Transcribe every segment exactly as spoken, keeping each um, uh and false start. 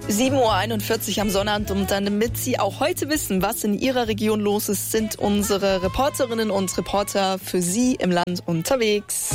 sieben Uhr einundvierzig am Sonnabend, und damit Sie auch heute wissen, was in Ihrer Region los ist, sind unsere Reporterinnen und Reporter für Sie im Land unterwegs.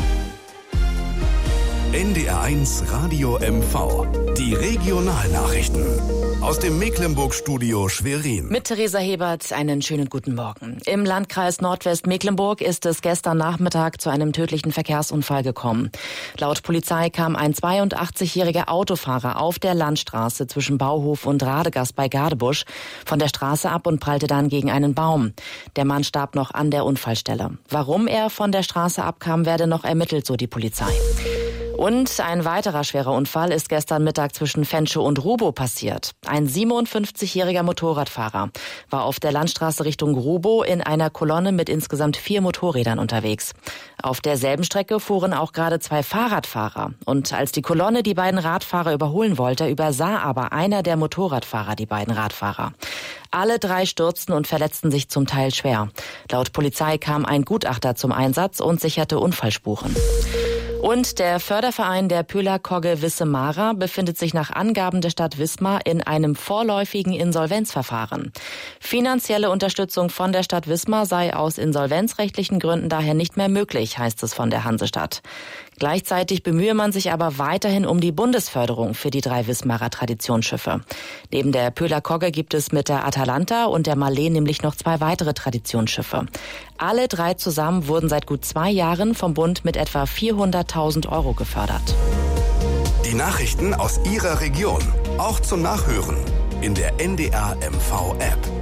N D R eins Radio M V. Die Regionalnachrichten aus dem Mecklenburg-Studio Schwerin. Mit Theresa Hebert einen schönen guten Morgen. Im Landkreis Nordwestmecklenburg ist es gestern Nachmittag zu einem tödlichen Verkehrsunfall gekommen. Laut Polizei kam ein zweiundachtzigjähriger Autofahrer auf der Landstraße zwischen Bauhof und Radegast bei Gadebusch von der Straße ab und prallte dann gegen einen Baum. Der Mann starb noch an der Unfallstelle. Warum er von der Straße abkam, werde noch ermittelt, so die Polizei. Und ein weiterer schwerer Unfall ist gestern Mittag zwischen Fenchow und Rubow passiert. Ein siebenundfünfzigjähriger Motorradfahrer war auf der Landstraße Richtung Rubow in einer Kolonne mit insgesamt vier Motorrädern unterwegs. Auf derselben Strecke fuhren auch gerade zwei Fahrradfahrer. Und als die Kolonne die beiden Radfahrer überholen wollte, übersah aber einer der Motorradfahrer die beiden Radfahrer. Alle drei stürzten und verletzten sich zum Teil schwer. Laut Polizei kam ein Gutachter zum Einsatz und sicherte Unfallspuren. Und der Förderverein der Pöhler-Kogge Wissemara befindet sich nach Angaben der Stadt Wismar in einem vorläufigen Insolvenzverfahren. Finanzielle Unterstützung von der Stadt Wismar sei aus insolvenzrechtlichen Gründen daher nicht mehr möglich, heißt es von der Hansestadt. Gleichzeitig bemühe man sich aber weiterhin um die Bundesförderung für die drei Wismarer Traditionsschiffe. Neben der Pöhler-Kogge gibt es mit der Atalanta und der Marleen nämlich noch zwei weitere Traditionsschiffe. Alle drei zusammen wurden seit gut zwei Jahren vom Bund mit etwa vierhunderttausend Euro gefördert. Die Nachrichten aus Ihrer Region, auch zum Nachhören in der N D R M V App.